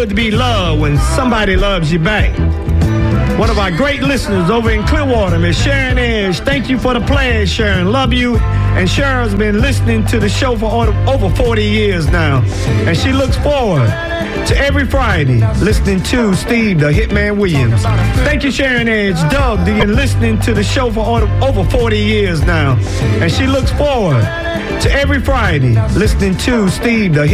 good to be loved when somebody loves you back. One of our great listeners over in Clearwater, Miss Sharon Edge. Thank you for the pledge, Sharon. Love you. And Sharon's been listening to the show for over 40 years now. And she looks forward to every Friday listening to Steve the Hitman Williams. Thank you, Sharon Edge. Doug, been listening to the show for over 40 years now. And she looks forward to every Friday listening to Steve the